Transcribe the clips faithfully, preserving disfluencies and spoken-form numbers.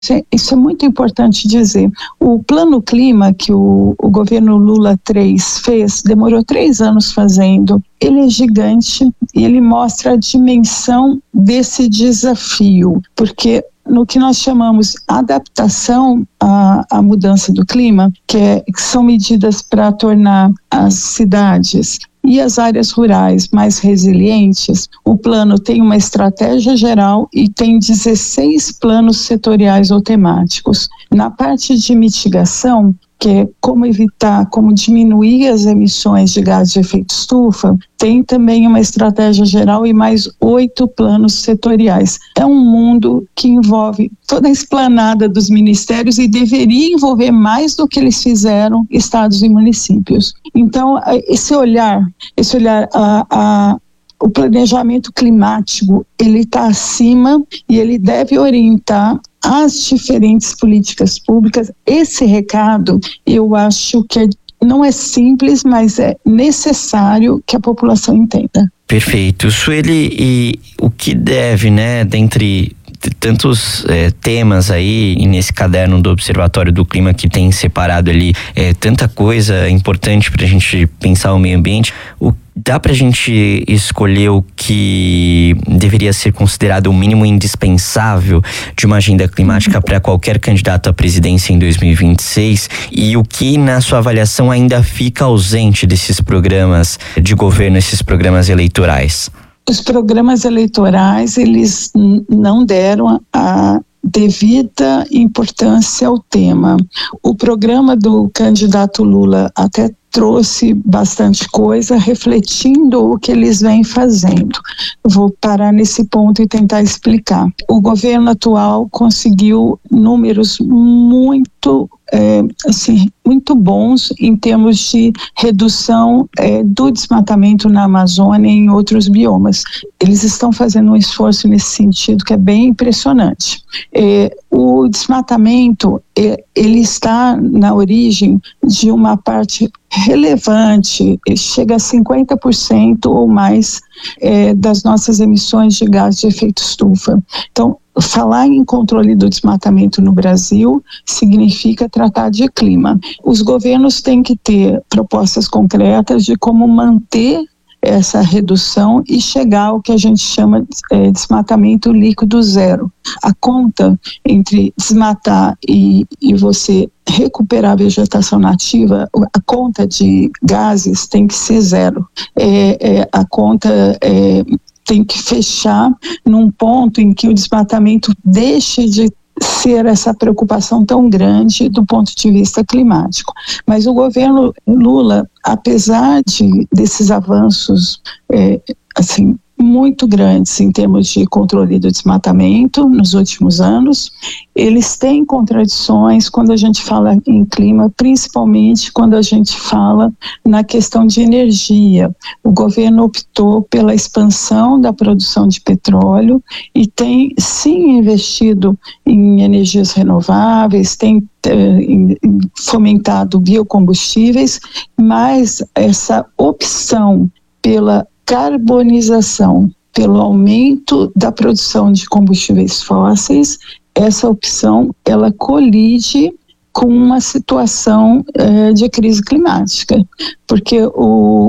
Isso é muito importante dizer. O Plano Clima que o, o governo Lula três fez, demorou três anos fazendo. Ele é gigante e ele mostra a dimensão desse desafio, porque no que nós chamamos adaptação à, à mudança do clima, que, é, que são medidas para tornar as cidades e as áreas rurais mais resilientes, o plano tem uma estratégia geral e tem dezesseis planos setoriais ou temáticos. Na parte de mitigação, que é como evitar, como diminuir as emissões de gás de efeito estufa, tem também uma estratégia geral e mais oito planos setoriais. É um mundo que envolve toda a esplanada dos ministérios e deveria envolver mais do que eles fizeram estados e municípios. Então, esse olhar, esse olhar a, a o planejamento climático, ele está acima e ele deve orientar as diferentes políticas públicas. Esse recado, eu acho que é, não é simples, mas é necessário que a população entenda. Perfeito. Sueli, e o que deve, né, dentre tantos é, temas aí nesse caderno do Observatório do Clima que tem separado ali é, tanta coisa importante para a gente pensar o meio ambiente, o, dá para a gente escolher o que deveria ser considerado o mínimo indispensável de uma agenda climática para qualquer candidato à presidência em dois mil e vinte e seis e o que na sua avaliação ainda fica ausente desses programas de governo, esses programas eleitorais? Os programas eleitorais, eles n- não deram a devida importância ao tema. O programa do candidato Lula até trouxe bastante coisa, refletindo o que eles vêm fazendo. Vou parar nesse ponto e tentar explicar. O governo atual conseguiu números muito É, assim, muito bons em termos de redução é, do desmatamento na Amazônia e em outros biomas. Eles estão fazendo um esforço nesse sentido que é bem impressionante. É, o desmatamento, é, ele está na origem de uma parte relevante, chega a cinquenta por cento ou mais é, das nossas emissões de gás de efeito estufa. Então, falar em controle do desmatamento no Brasil significa tratar de clima. Os governos têm que ter propostas concretas de como manter essa redução e chegar ao que a gente chama de é, desmatamento líquido zero. A conta entre desmatar e, e você recuperar a vegetação nativa, a conta de gases tem que ser zero. É, é, a conta é, tem que fechar num ponto em que o desmatamento deixe de ser essa preocupação tão grande do ponto de vista climático. Mas o governo Lula, apesar de desses avanços é, assim, muito grandes em termos de controle do desmatamento nos últimos anos, eles têm contradições quando a gente fala em clima, principalmente quando a gente fala na questão de energia. O governo optou pela expansão da produção de petróleo e tem sim investido em energias renováveis, tem eh, fomentado biocombustíveis, mas essa opção pela carbonização, pelo aumento da produção de combustíveis fósseis, essa opção ela colide com uma situação eh, de crise climática, porque o,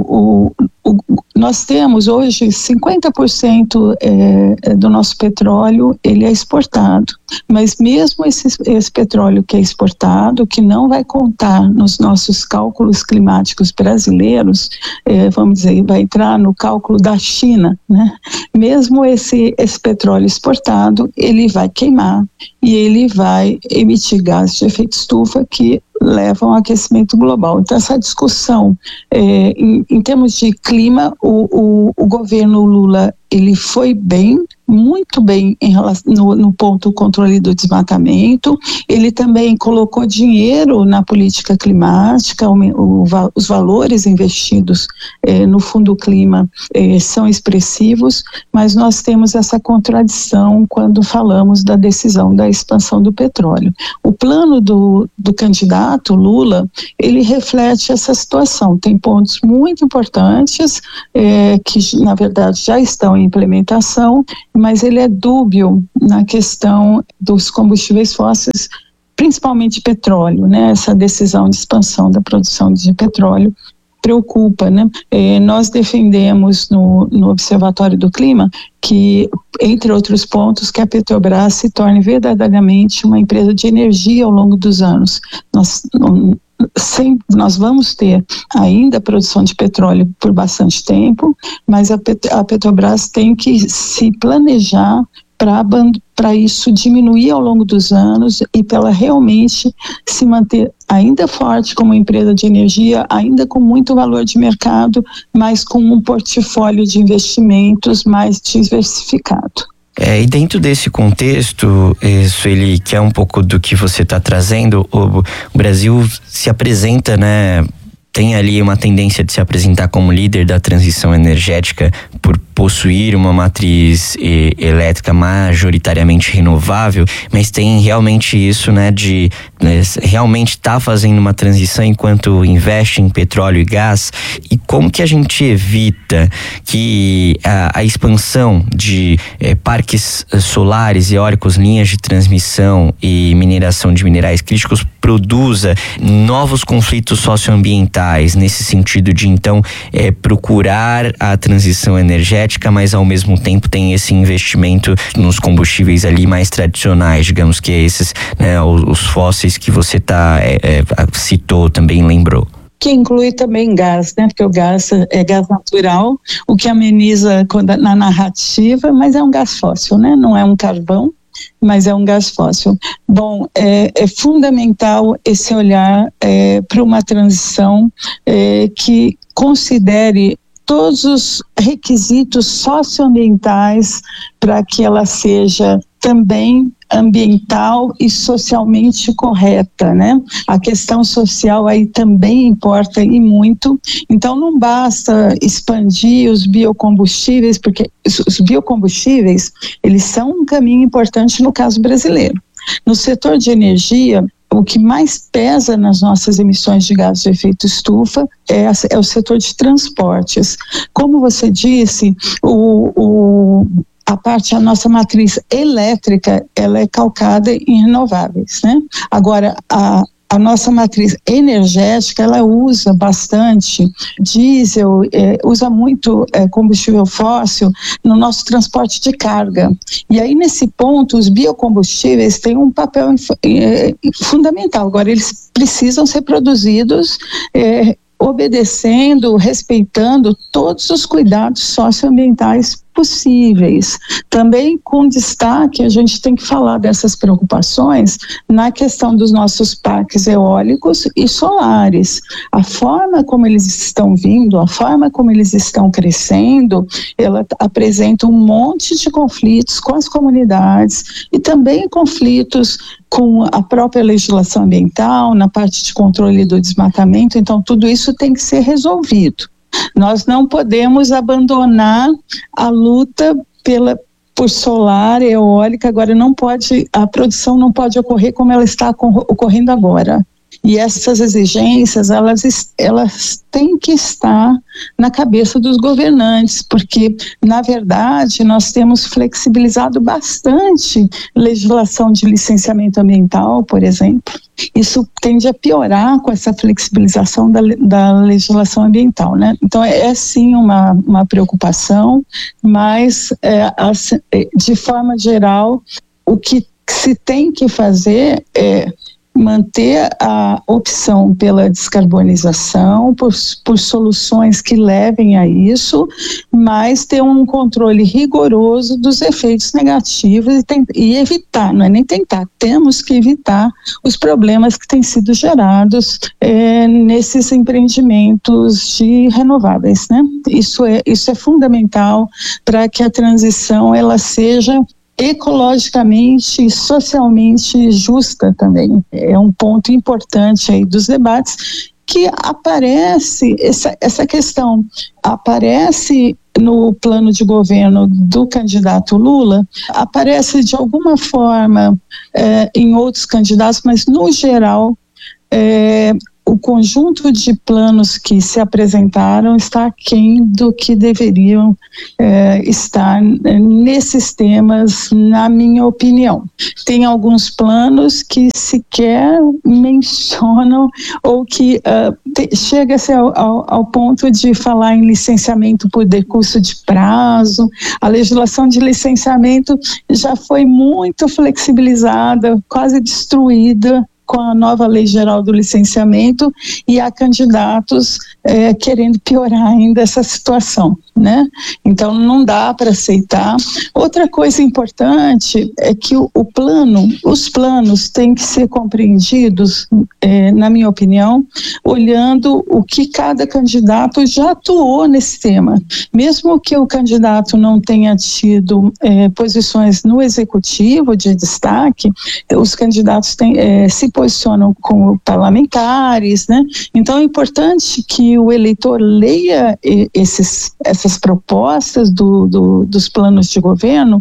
o, o, nós temos hoje cinquenta por cento eh, do nosso petróleo ele é exportado, mas mesmo esse, esse petróleo que é exportado, que não vai contar nos nossos cálculos climáticos brasileiros, eh, vamos dizer, vai entrar no cálculo da China, né? Mesmo esse, esse petróleo exportado, ele vai queimar e ele vai emitir gases de efeito estufa que levam ao aquecimento global. Então, essa discussão, é, em, em termos de clima, o, o, o governo Lula, ele foi bem, muito bem em relação, no, no ponto do controle do desmatamento. Ele também colocou dinheiro na política climática, o, o, os valores investidos eh, no Fundo Clima eh, são expressivos, mas nós temos essa contradição quando falamos da decisão da expansão do petróleo. O plano do, do candidato Lula, ele reflete essa situação. Tem pontos muito importantes eh, que, na verdade, já estão em e implementação, mas ele é dúbio na questão dos combustíveis fósseis, principalmente petróleo, né? Essa decisão de expansão da produção de petróleo preocupa, né? Eh, nós defendemos no, no Observatório do Clima que, entre outros pontos, que a Petrobras se torne verdadeiramente uma empresa de energia ao longo dos anos. Nós, sem, nós vamos ter ainda produção de petróleo por bastante tempo, mas a, Pet, a Petrobras tem que se planejar para isso diminuir ao longo dos anos e para ela realmente se manter ainda forte como empresa de energia, ainda com muito valor de mercado, mas com um portfólio de investimentos mais diversificado. É, e dentro desse contexto, Sueli, que é um pouco do que você está trazendo, o, o Brasil se apresenta, né? Tem ali uma tendência de se apresentar como líder da transição energética por possuir uma matriz e, elétrica majoritariamente renovável, mas tem realmente isso, né, de né, realmente estar tá fazendo uma transição enquanto investe em petróleo e gás. E como que a gente evita que a, a expansão de eh, parques solares, eólicos, linhas de transmissão e mineração de minerais críticos produza novos conflitos socioambientais, nesse sentido de então é, procurar a transição energética, mas ao mesmo tempo tem esse investimento nos combustíveis ali mais tradicionais, digamos que esses, né, os, os fósseis que você tá, é, é, citou, também lembrou. Que inclui também gás, né? Porque o gás é gás natural, o que ameniza na narrativa, mas é um gás fóssil, né? Não é um carvão, mas é um gás fóssil. Bom, é, é fundamental esse olhar é, para uma transição é, que considere todos os requisitos socioambientais para que ela seja também ambiental e socialmente correta, né? A questão social aí também importa e muito. Então não basta expandir os biocombustíveis, porque os biocombustíveis, eles são um caminho importante no caso brasileiro. No setor de energia, o que mais pesa nas nossas emissões de gases de efeito estufa é, é o setor de transportes. Como você disse, o, o a parte, a nossa matriz elétrica, ela é calcada em renováveis, né? Agora, a, a nossa matriz energética, ela usa bastante diesel, é, usa muito é, combustível fóssil no nosso transporte de carga. E aí, nesse ponto, os biocombustíveis têm um papel é, fundamental. Agora, eles precisam ser produzidos é, obedecendo, respeitando todos os cuidados socioambientais possíveis. Também com destaque, a gente tem que falar dessas preocupações na questão dos nossos parques eólicos e solares. A forma como eles estão vindo, a forma como eles estão crescendo, ela apresenta um monte de conflitos com as comunidades e também conflitos com a própria legislação ambiental, na parte de controle do desmatamento. Então, tudo isso tem que ser resolvido. Nós não podemos abandonar a luta pela, por solar, eólica. Agora não pode, a produção não pode ocorrer como ela está ocorrendo agora. E essas exigências, elas, elas têm que estar na cabeça dos governantes, porque, na verdade, nós temos flexibilizado bastante legislação de licenciamento ambiental, por exemplo. Isso tende a piorar com essa flexibilização da, da legislação ambiental, né? Então, é, é sim uma, uma preocupação, mas, é, assim, de forma geral, o que se tem que fazer é manter a opção pela descarbonização, por, por soluções que levem a isso, mas ter um controle rigoroso dos efeitos negativos e, tem, e evitar, não é nem tentar, temos que evitar os problemas que têm sido gerados é, nesses empreendimentos de renováveis, né? Isso é, isso é fundamental para que a transição ela seja ecologicamente e socialmente justa também. É um ponto importante aí dos debates que aparece, essa, essa questão aparece no plano de governo do candidato Lula, aparece de alguma forma é, em outros candidatos, mas no geral é, o conjunto de planos que se apresentaram está aquém do que deveriam é, estar nesses temas, na minha opinião. Tem alguns planos que sequer mencionam ou que uh, te, chega-se ao, ao, ao ponto de falar em licenciamento por decurso de prazo. A legislação de licenciamento já foi muito flexibilizada, quase destruída com a nova lei geral do licenciamento, e há candidatos é, querendo piorar ainda essa situação, né? Então não dá para aceitar. Outra coisa importante é que o, o plano, os planos têm que ser compreendidos, é, na minha opinião, olhando o que cada candidato já atuou nesse tema. Mesmo que o candidato não tenha tido é, posições no executivo de destaque, os candidatos têm, é, se posicionam como parlamentares, né? Então é importante que o eleitor leia esses, essas propostas do, do, dos planos de governo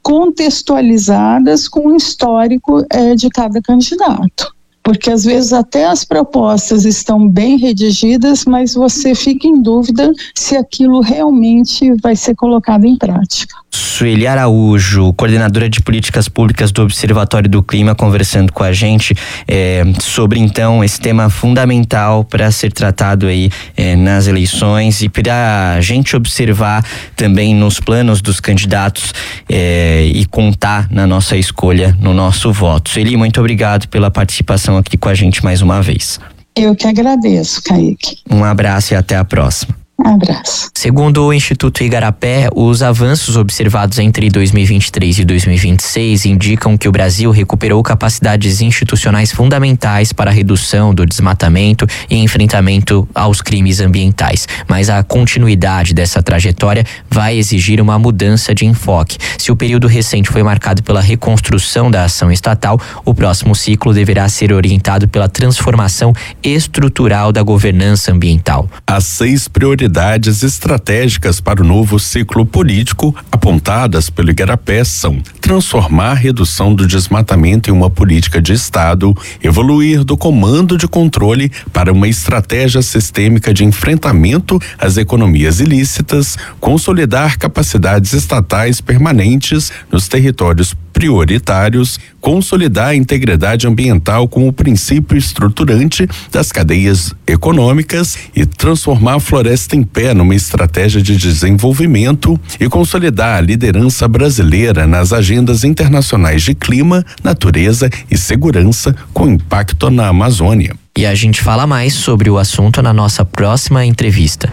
contextualizadas com o histórico é, de cada candidato. Porque às vezes até as propostas estão bem redigidas, mas você fica em dúvida se aquilo realmente vai ser colocado em prática. Sueli Araújo, coordenadora de políticas públicas do Observatório do Clima, conversando com a gente é, sobre então esse tema fundamental para ser tratado aí é, nas eleições e para a gente observar também nos planos dos candidatos é, e contar na nossa escolha, no nosso voto. Sueli, muito obrigado pela participação aqui com a gente mais uma vez. Eu que agradeço, Kaique. Um abraço e até a próxima. Um abraço. Segundo o Instituto Igarapé, os avanços observados entre dois mil e vinte e três e dois mil e vinte e seis indicam que o Brasil recuperou capacidades institucionais fundamentais para a redução do desmatamento e enfrentamento aos crimes ambientais. Mas a continuidade dessa trajetória vai exigir uma mudança de enfoque. Se o período recente foi marcado pela reconstrução da ação estatal, o próximo ciclo deverá ser orientado pela transformação estrutural da governança ambiental. As seis prioridades estratégicas para o novo ciclo político apontadas pelo Igarapé são: transformar a redução do desmatamento em uma política de Estado, evoluir do comando de controle para uma estratégia sistêmica de enfrentamento às economias ilícitas, consolidar capacidades estatais permanentes nos territórios prioritários, consolidar a integridade ambiental como princípio estruturante das cadeias econômicas e transformar a floresta em pé numa estratégia de desenvolvimento e consolidar a liderança brasileira nas agendas internacionais de clima, natureza e segurança com impacto na Amazônia. E a gente fala mais sobre o assunto na nossa próxima entrevista.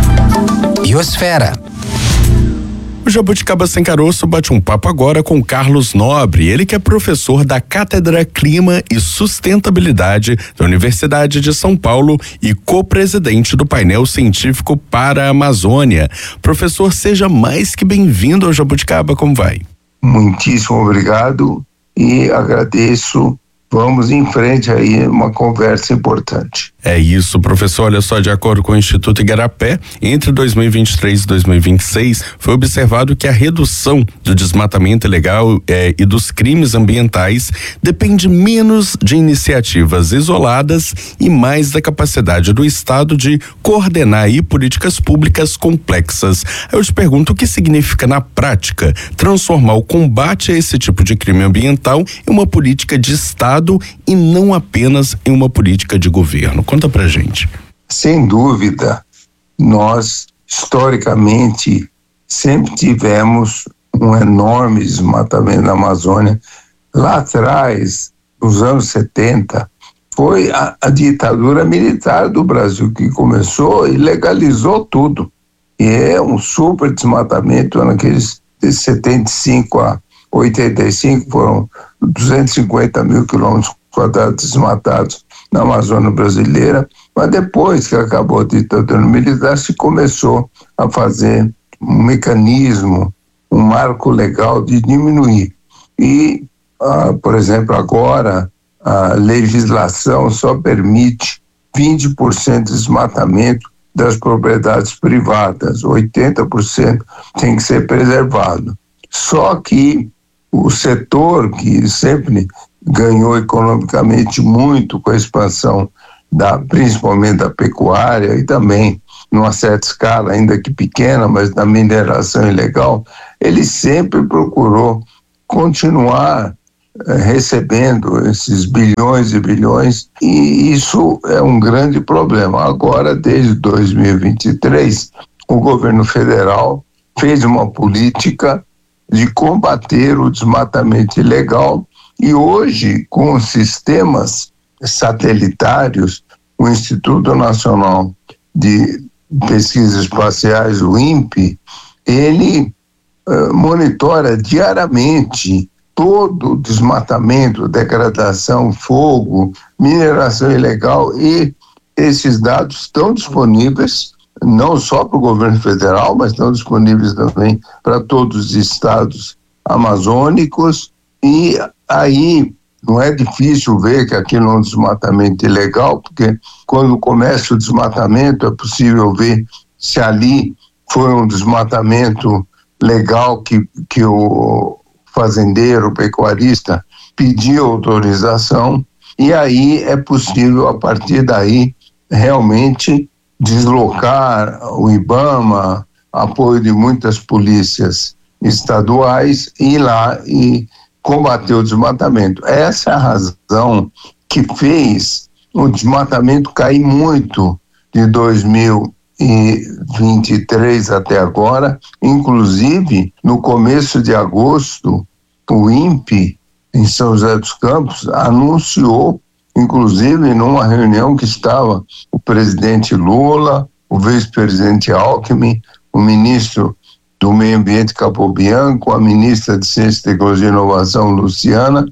Biosfera. O Jabuticaba Sem Caroço bate um papo agora com Carlos Nobre, ele que é professor da Cátedra Clima e Sustentabilidade da Universidade de São Paulo e co-presidente do painel científico para a Amazônia. Professor, seja mais que bem-vindo ao Jabuticaba, como vai? Muitíssimo obrigado e agradeço. Vamos em frente aí, uma conversa importante. É isso, professor. Olha só, de acordo com o Instituto Igarapé, entre dois mil e vinte e três e dois mil e vinte e seis, foi observado que a redução do desmatamento ilegal eh, e dos crimes ambientais depende menos de iniciativas isoladas e mais da capacidade do Estado de coordenar aí políticas públicas complexas. Eu te pergunto, o que significa na prática transformar o combate a esse tipo de crime ambiental em uma política de Estado e não apenas em uma política de governo? Conta pra gente. Sem dúvida, nós historicamente sempre tivemos um enorme desmatamento na Amazônia. Lá atrás, nos anos setenta, foi a, a ditadura militar do Brasil que começou e legalizou tudo. E é um super desmatamento naqueles de setenta e cinco a oitenta e cinco, foram duzentos e cinquenta mil quilômetros quadrados desmatados na Amazônia brasileira, mas depois que acabou a ditadura militar se começou a fazer um mecanismo, um marco legal de diminuir. E, ah, por exemplo, agora a legislação só permite vinte por cento de desmatamento das propriedades privadas, oitenta por cento tem que ser preservado. Só que o setor que sempre ganhou economicamente muito com a expansão da, principalmente da pecuária e também, numa certa escala, ainda que pequena, mas da mineração ilegal, ele sempre procurou continuar eh, recebendo esses bilhões e bilhões, e isso é um grande problema. Agora, desde dois mil e vinte e três, o governo federal fez uma política de combater o desmatamento ilegal, e hoje, com os sistemas satelitários, o Instituto Nacional de Pesquisas Espaciais, o INPE, ele uh, monitora diariamente todo o desmatamento, degradação, fogo, mineração ilegal, e esses dados estão disponíveis não só para o governo federal, mas estão disponíveis também para todos os estados amazônicos, e aí não é difícil ver que aquilo é um desmatamento ilegal, porque quando começa o desmatamento é possível ver se ali foi um desmatamento legal que, que o fazendeiro, o pecuarista pediu autorização, e aí é possível, a partir daí, realmente deslocar o IBAMA, apoio de muitas polícias estaduais, e ir lá e combater o desmatamento. Essa é a razão que fez o desmatamento cair muito de dois mil e vinte e três até agora. Inclusive, no começo de agosto, o INPE, em São José dos Campos, anunciou, inclusive numa reunião que estava o presidente Lula, o vice-presidente Alckmin, o ministro do Meio Ambiente Capobianco, a ministra de Ciência, Tecnologia e Inovação, Luciana,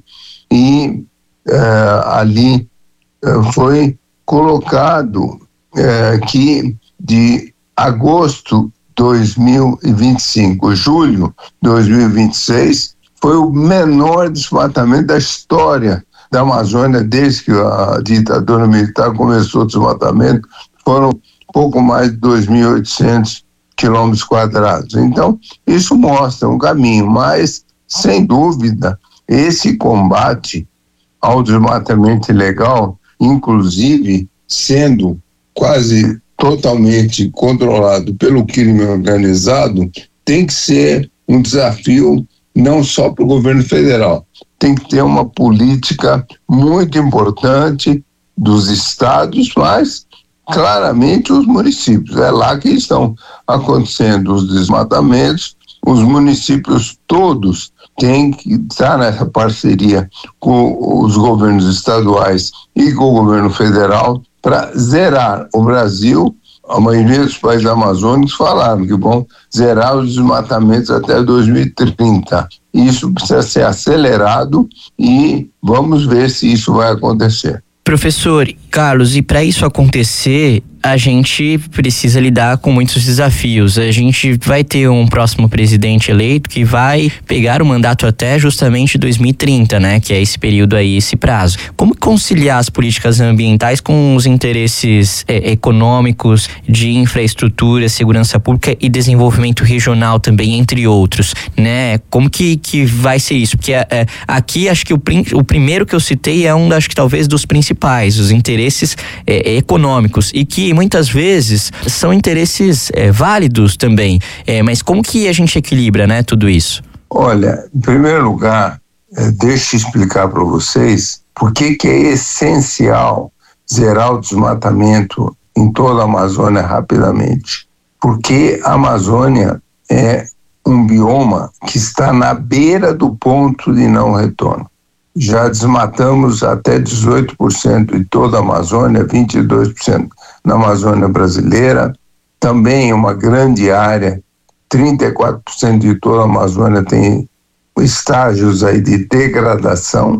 e eh, ali eh, foi colocado eh, que de agosto de dois mil e vinte e cinco, julho de dois mil e vinte e seis, foi o menor desmatamento da história da Amazônia desde que a ditadura militar começou o desmatamento. Foram pouco mais de dois mil e oitocentos quilômetros quadrados. Então, isso mostra um caminho, mas, sem dúvida, esse combate ao desmatamento ilegal, inclusive sendo quase totalmente controlado pelo crime organizado, tem que ser um desafio não só para o governo federal, tem que ter uma política muito importante dos estados, mas claramente os municípios. É lá que estão acontecendo os desmatamentos. Os municípios todos têm que estar nessa parceria com os governos estaduais e com o governo federal para zerar o Brasil. A maioria dos países amazônicos falaram que vão zerar os desmatamentos até dois mil e trinta. Isso precisa ser acelerado e vamos ver se isso vai acontecer. Professor Carlos, e para isso acontecer, a gente precisa lidar com muitos desafios. A gente vai ter um próximo presidente eleito que vai pegar o mandato até justamente dois mil e trinta, né? Que é esse período aí, esse prazo. Como conciliar as políticas ambientais com os interesses é, econômicos, de infraestrutura, segurança pública e desenvolvimento regional também, entre outros, né? Como que, que vai ser isso? Porque é, aqui acho que o, o primeiro que eu citei é um, acho que talvez dos principais, os interesses é, econômicos, e que muitas vezes são interesses é, válidos também, é, mas como que a gente equilibra, né, tudo isso? Olha, em primeiro lugar, é, deixa eu explicar para vocês por que que é essencial zerar o desmatamento em toda a Amazônia rapidamente. Porque a Amazônia é um bioma que está na beira do ponto de não retorno. Já desmatamos até dezoito por cento de toda a Amazônia, vinte e dois por cento na Amazônia brasileira, também uma grande área, trinta e quatro por cento de toda a Amazônia tem estágios aí de degradação,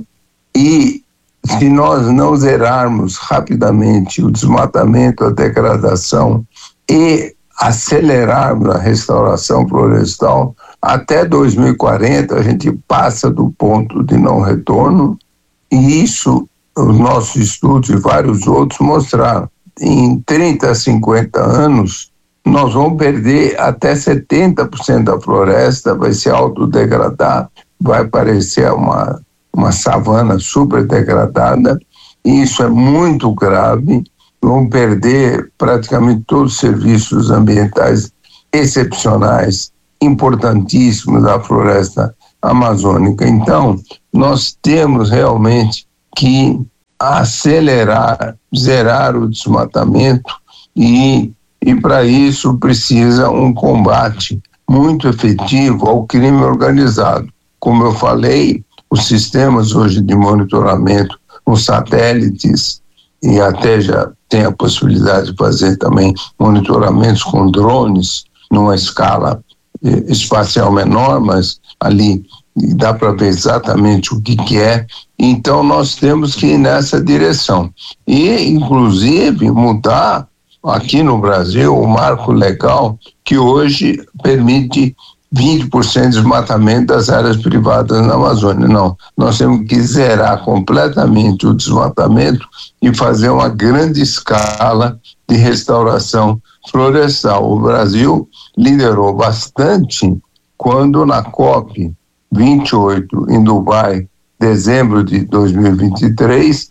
e se nós não zerarmos rapidamente o desmatamento, a degradação e acelerarmos a restauração florestal, até dois mil e quarenta a gente passa do ponto de não retorno, e isso os nossos estudos e vários outros mostraram. Em trinta a cinquenta anos, nós vamos perder até setenta por cento da floresta, vai se autodegradar, vai parecer uma, uma savana super degradada, e isso é muito grave. vão perder praticamente todos os serviços ambientais excepcionais, importantíssimos da floresta amazônica. Então, nós temos realmente que acelerar, zerar o desmatamento e, e para isso precisa um combate muito efetivo ao crime organizado. Como eu falei, os sistemas hoje de monitoramento, os satélites, e até já tem a possibilidade de fazer também monitoramentos com drones numa escala eh, espacial menor, mas ali dá para ver exatamente o que, que é. Então nós temos que ir nessa direção e inclusive mudar aqui no Brasil o marco legal que hoje permite vinte por cento de desmatamento das áreas privadas na Amazônia. Não, nós temos que zerar completamente o desmatamento e fazer uma grande escala de restauração florestal. O Brasil liderou bastante quando na COP vinte e oito em Dubai, dezembro de dois mil e vinte e três,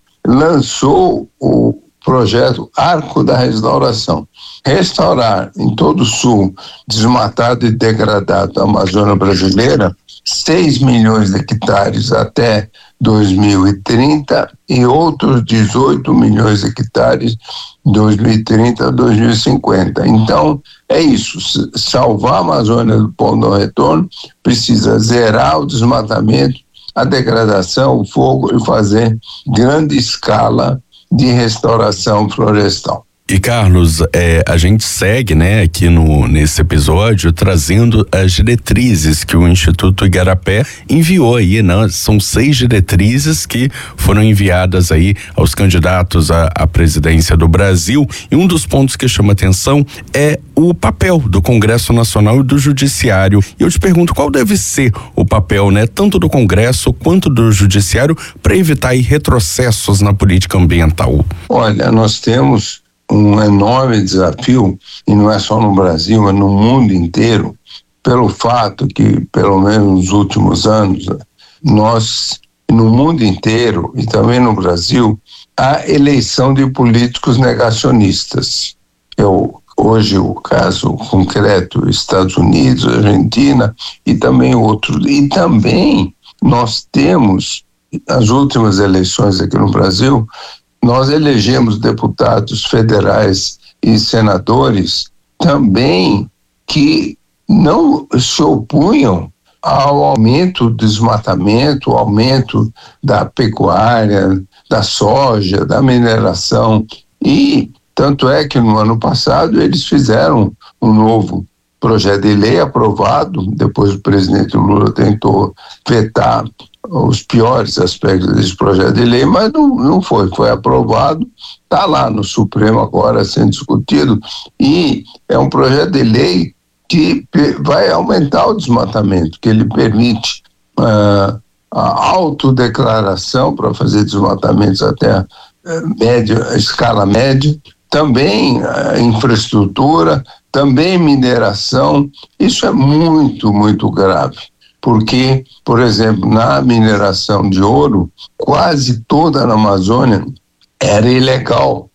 lançou o projeto Arco da Restauração. Restaurar em todo o sul, desmatado e degradado da Amazônia brasileira, seis milhões de hectares até dois mil e trinta e outros dezoito milhões de hectares de dois mil e trinta a dois mil e cinquenta. Então, é isso, salvar a Amazônia do ponto de não retorno, precisa zerar o desmatamento, a degradação, o fogo e fazer grande escala de restauração florestal. E Carlos, é, a gente segue, né, aqui no, nesse episódio trazendo as diretrizes que o Instituto Igarapé enviou aí, né? São seis diretrizes que foram enviadas aí aos candidatos à, à presidência do Brasil, e um dos pontos que chama atenção é o papel do Congresso Nacional e do Judiciário. E eu te pergunto, qual deve ser o papel, né, tanto do Congresso quanto do Judiciário para evitar aí retrocessos na política ambiental? Olha, nós temos um enorme desafio, e não é só no Brasil, é no mundo inteiro, pelo fato que, pelo menos nos últimos anos, nós, no mundo inteiro e também no Brasil, há eleição de políticos negacionistas. Eu, hoje, o caso concreto, Estados Unidos, Argentina e também outros. E também nós temos, as últimas eleições aqui no Brasil, nós elegemos deputados federais e senadores também que não se opunham ao aumento do desmatamento, ao aumento da pecuária, da soja, da mineração. E tanto é que no ano passado eles fizeram um novo projeto de lei aprovado, depois o presidente Lula tentou vetar os piores aspectos desse projeto de lei, mas não, não foi, foi aprovado, está lá no Supremo agora sendo discutido, e é um projeto de lei que vai aumentar o desmatamento, que ele permite uh, a autodeclaração para fazer desmatamentos até a, média, a escala média, também a infraestrutura, também mineração. Isso é muito, muito grave. Porque, por exemplo, na mineração de ouro, quase toda na Amazônia era ilegal.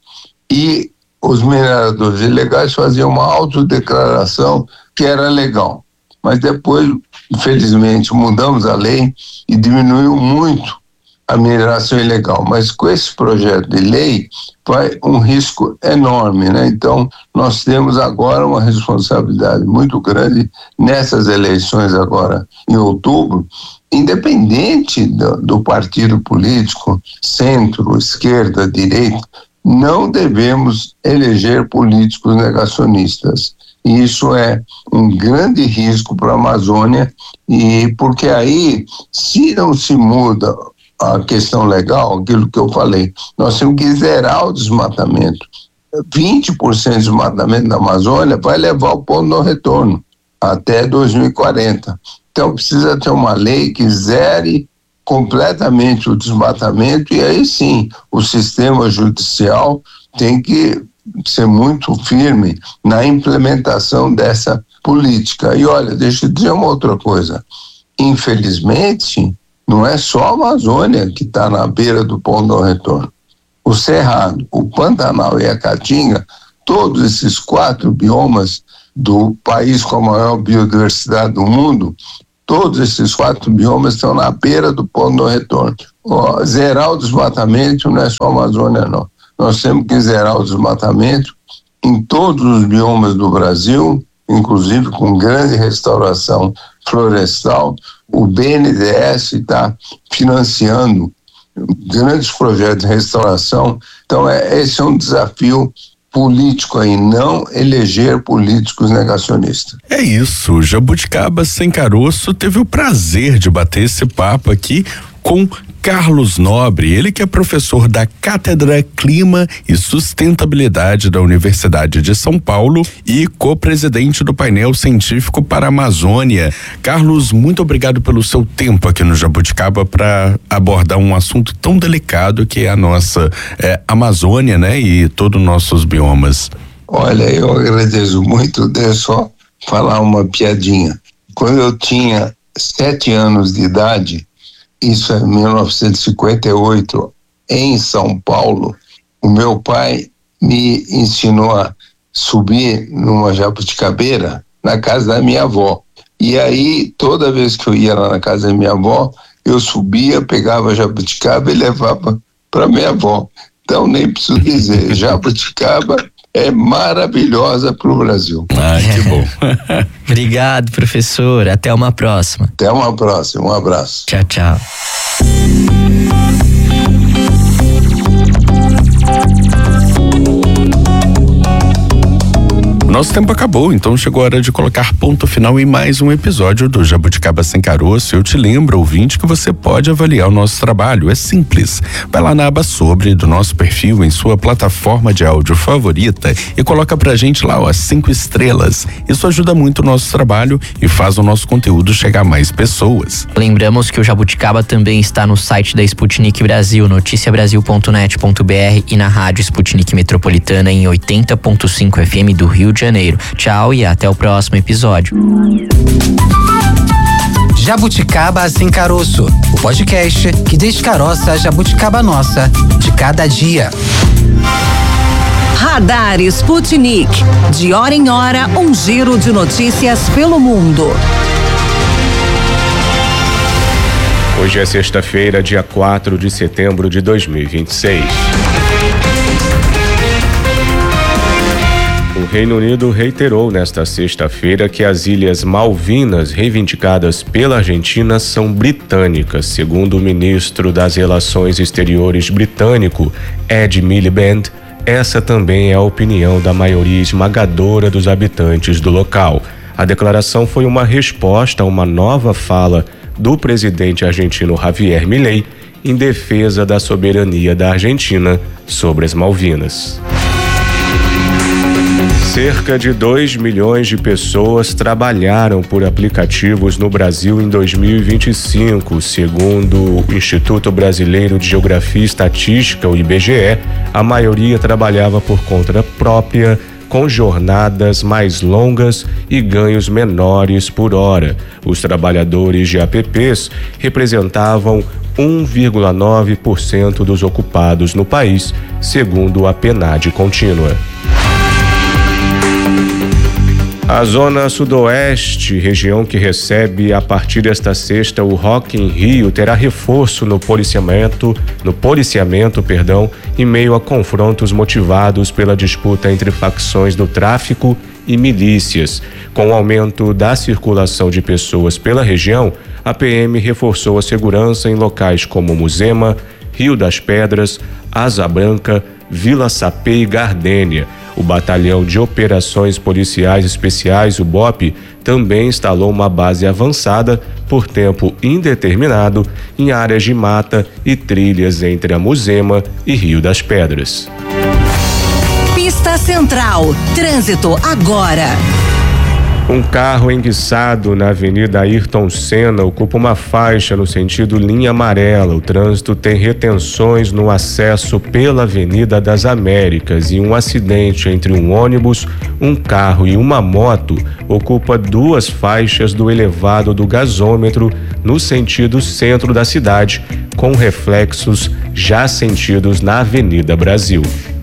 E os mineradores ilegais faziam uma autodeclaração que era legal. Mas depois, infelizmente, mudamos a lei e diminuiu muito a mineração ilegal. Mas com esse projeto de lei, vai um risco enorme, né? Então, nós temos agora uma responsabilidade muito grande nessas eleições agora em outubro, independente do, do partido político, centro, esquerda, direita, não devemos eleger políticos negacionistas. Isso é um grande risco para a Amazônia, e porque aí, se não se muda a questão legal, aquilo que eu falei, nós temos que zerar o desmatamento. vinte por cento de desmatamento na Amazônia vai levar ao ponto de não retorno até dois mil e quarenta. Então precisa ter uma lei que zere completamente o desmatamento, e aí sim o sistema judicial tem que ser muito firme na implementação dessa política. E olha, deixa eu dizer uma outra coisa. Infelizmente, não é só a Amazônia que está na beira do ponto de não retorno. o Cerrado, o Pantanal e a Caatinga, todos esses quatro biomas do país com a maior biodiversidade do mundo, todos esses quatro biomas estão na beira do ponto do retorno. Ó, zerar o desmatamento não é só a Amazônia, não. Nós temos que zerar o desmatamento em todos os biomas do Brasil, inclusive com grande restauração florestal. O B N D E S está financiando grandes projetos de restauração. Então, é, esse é um desafio político aí, não eleger políticos negacionistas. É isso, Jabuticaba Sem Caroço teve o prazer de bater esse papo aqui com Carlos Nobre, ele que é professor da Cátedra Clima e Sustentabilidade da Universidade de São Paulo e co-presidente do painel científico para a Amazônia. Carlos, muito obrigado pelo seu tempo aqui no Jabuticaba para abordar um assunto tão delicado que é a nossa é, Amazônia, né? E todos os nossos biomas. Olha, eu agradeço muito. Deixa eu só falar uma piadinha. Quando eu tinha sete anos de idade, isso é mil novecentos e cinquenta e oito, em São Paulo, o meu pai me ensinou a subir numa jabuticabeira na casa da minha avó. E aí, toda vez que eu ia lá na casa da minha avó, eu subia, pegava a jabuticaba e levava para minha avó. Então, nem preciso dizer, jabuticaba é maravilhosa para o Brasil. Ah, que bom. Obrigado, professor. Até uma próxima. Até uma próxima. Um abraço. Tchau, tchau. Nosso tempo acabou, então chegou a hora de colocar ponto final em mais um episódio do Jabuticaba Sem Caroço. Eu te lembro, ouvinte, que você pode avaliar o nosso trabalho. É simples. Vai lá na aba Sobre do nosso perfil em sua plataforma de áudio favorita e coloca pra gente lá, ó, cinco estrelas. Isso ajuda muito o nosso trabalho e faz o nosso conteúdo chegar a mais pessoas. Lembramos que o Jabuticaba também está no site da Sputnik Brasil, noticia brasil ponto net ponto b r e na rádio Sputnik Metropolitana em oitenta ponto cinco F M do Rio de Janeiro. Tchau e até o próximo episódio. Jabuticaba Sem Caroço, o podcast que descaroça a jabuticaba nossa de cada dia. Radar Sputnik. De hora em hora, um giro de notícias pelo mundo. Hoje é sexta-feira, dia quatro de setembro de dois mil e vinte e seis. O Reino Unido reiterou nesta sexta-feira que as Ilhas Malvinas, reivindicadas pela Argentina, são britânicas. Segundo o ministro das Relações Exteriores britânico, Ed Miliband, essa também é a opinião da maioria esmagadora dos habitantes do local. A declaração foi uma resposta a uma nova fala do presidente argentino Javier Milei em defesa da soberania da Argentina sobre as Malvinas. Cerca de dois milhões de pessoas trabalharam por aplicativos no Brasil em dois mil e vinte e cinco. Segundo o Instituto Brasileiro de Geografia e Estatística, o I B G E, a maioria trabalhava por conta própria, com jornadas mais longas e ganhos menores por hora. Os trabalhadores de apps representavam um vírgula nove por cento dos ocupados no país, segundo a PNAD contínua. A Zona Sudoeste, região que recebe a partir desta sexta o Rock in Rio, terá reforço no policiamento, no policiamento, perdão, em meio a confrontos motivados pela disputa entre facções do tráfico e milícias. Com o aumento da circulação de pessoas pela região, a P M reforçou a segurança em locais como Muzema, Rio das Pedras, Asa Branca, Vila Sapê e Gardênia. O Batalhão de Operações Policiais Especiais, o B O P, também instalou uma base avançada por tempo indeterminado em áreas de mata e trilhas entre a Muzema e Rio das Pedras. Pista Central. Trânsito agora. Um carro enguiçado na Avenida Ayrton Senna ocupa uma faixa no sentido linha amarela. O trânsito tem retenções no acesso pela Avenida das Américas e um acidente entre um ônibus, um carro e uma moto ocupa duas faixas do elevado do gasômetro no sentido centro da cidade, com reflexos já sentidos na Avenida Brasil.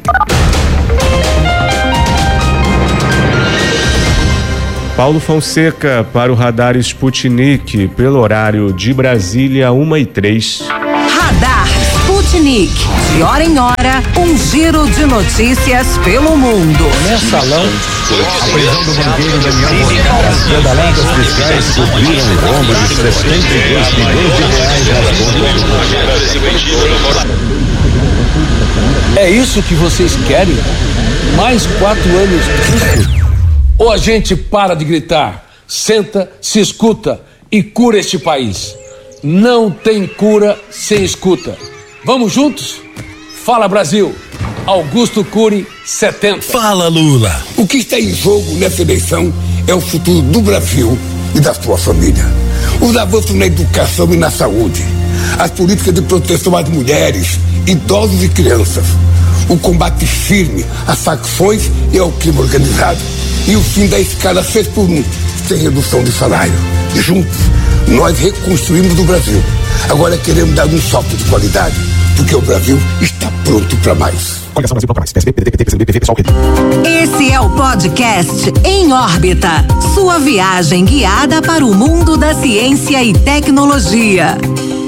Paulo Fonseca para o radar Sputnik, pelo horário de Brasília, uma e três. Radar Sputnik, de hora em hora, um giro de notícias pelo mundo. Mensalão, a prisão do banqueiro Daniel Morgado, pedaladas fiscais cobriram rombo de setenta e dois bilhões de reais nas contas. É isso que vocês querem? Mais quatro anos disso? Ou a gente para de gritar, senta, se escuta e cura este país? Não tem cura sem escuta. Vamos juntos? Fala, Brasil! Augusto Cury, setenta. Fala, Lula! O que está em jogo nessa eleição é o futuro do Brasil e da sua família. Os avanços na educação e na saúde, as políticas de proteção às mulheres, idosos e crianças, o combate firme às facções e ao crime organizado e o fim da escala seis por um, sem redução de salário. Juntos, nós reconstruímos o Brasil. Agora queremos dar um salto de qualidade, porque o Brasil está pronto para mais. Esse é o podcast Em Órbita, sua viagem guiada para o mundo da ciência e tecnologia.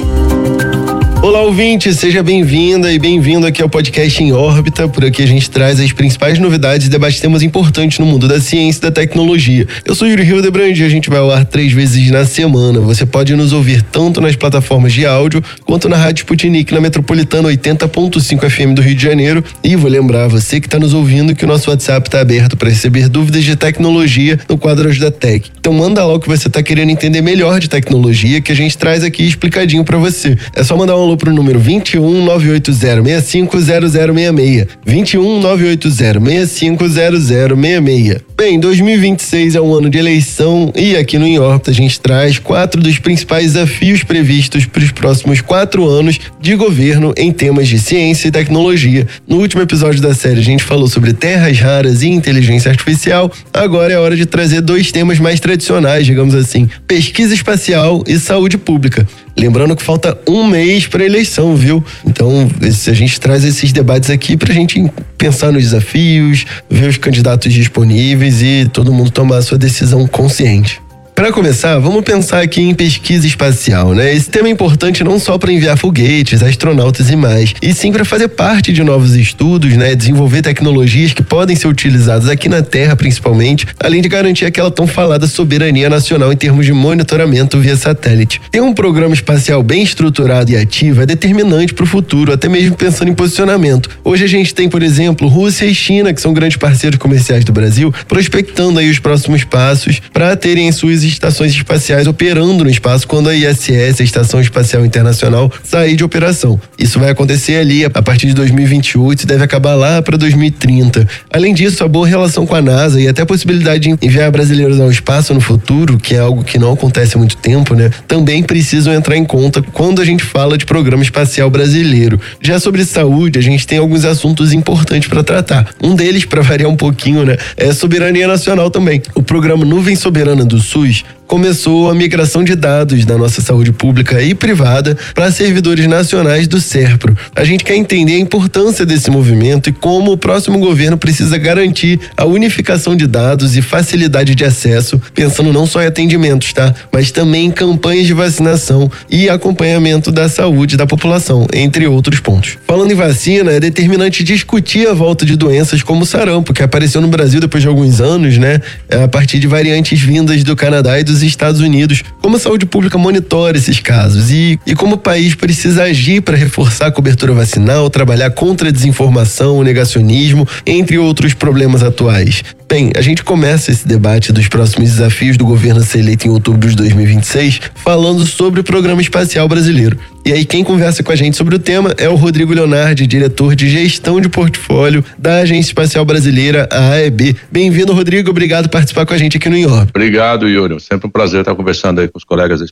Olá, ouvinte, seja bem-vinda e bem-vindo aqui ao podcast Em Órbita. Por aqui a gente traz as principais novidades e debate temas importantes no mundo da ciência e da tecnologia. Eu sou Yuri Hildebrand e a gente vai ao ar três vezes na semana. Você pode nos ouvir tanto nas plataformas de áudio quanto na Rádio Sputnik na Metropolitana oitenta ponto cinco F M do Rio de Janeiro. E vou lembrar você que está nos ouvindo que o nosso WhatsApp está aberto para receber dúvidas de tecnologia no quadro Ajuda Tech. Então manda lá o que você está querendo entender melhor de tecnologia que a gente traz aqui explicadinho para você. É só mandar um alô pro número vinte e um, nove oito zero, seis cinco zero zero seis seis. vinte e um, nove oito zero, seis cinco zero zero seis seis. Bem, dois mil e vinte e seis é um ano de eleição e aqui no Em Órbita a gente traz quatro dos principais desafios previstos para os próximos quatro anos de governo em temas de ciência e tecnologia. No último episódio da série a gente falou sobre terras raras e inteligência artificial. Agora é hora de trazer dois temas mais tradicionais, digamos assim: pesquisa espacial e saúde pública. Lembrando que falta um mês para a eleição, viu? Então, a gente traz esses debates aqui para a gente pensar nos desafios, ver os candidatos disponíveis e todo mundo tomar a sua decisão consciente. Para começar, vamos pensar aqui em pesquisa espacial, né? Esse tema é importante não só para enviar foguetes, astronautas e mais, e sim para fazer parte de novos estudos, né? Desenvolver tecnologias que podem ser utilizadas aqui na Terra, principalmente, além de garantir aquela tão falada soberania nacional em termos de monitoramento via satélite. Ter um programa espacial bem estruturado e ativo é determinante para o futuro, até mesmo pensando em posicionamento. Hoje a gente tem, por exemplo, Rússia e China, que são grandes parceiros comerciais do Brasil, prospectando aí os próximos passos para terem suas estações espaciais operando no espaço quando a I S S, a Estação Espacial Internacional, sair de operação. Isso vai acontecer ali a partir de dois mil e vinte e oito e deve acabar lá para dois mil e trinta. Além disso, a boa relação com a NASA e até a possibilidade de enviar brasileiros ao espaço no futuro, que é algo que não acontece há muito tempo, né, também precisam entrar em conta quando a gente fala de programa espacial brasileiro. Já sobre saúde, a gente tem alguns assuntos importantes para tratar. Um deles, para variar um pouquinho, né, é soberania nacional também. O programa Nuvem Soberana do SUS começou a migração de dados da nossa saúde pública e privada para servidores nacionais do SERPRO. A gente quer entender a importância desse movimento e como o próximo governo precisa garantir a unificação de dados e facilidade de acesso, pensando não só em atendimentos, tá? Mas também em campanhas de vacinação e acompanhamento da saúde da população, entre outros pontos. Falando em vacina, é determinante discutir a volta de doenças como o sarampo, que apareceu no Brasil depois de alguns anos, né? A partir de variantes vindas do Canadá e dos Estados Unidos. Como a saúde pública monitora esses casos e, e como o país precisa agir para reforçar a cobertura vacinal, trabalhar contra a desinformação, o negacionismo, entre outros problemas atuais. Bem, a gente começa esse debate dos próximos desafios do governo a ser eleito em outubro de dois mil e vinte e seis falando sobre o Programa Espacial Brasileiro. E aí quem conversa com a gente sobre o tema é o Rodrigo Leonardi, diretor de gestão de portfólio da Agência Espacial Brasileira, a A E B. Bem-vindo, Rodrigo. Obrigado por participar com a gente aqui no Em Órbita. Obrigado, Yuri. Sempre um prazer estar conversando aí com os colegas da Sputnik.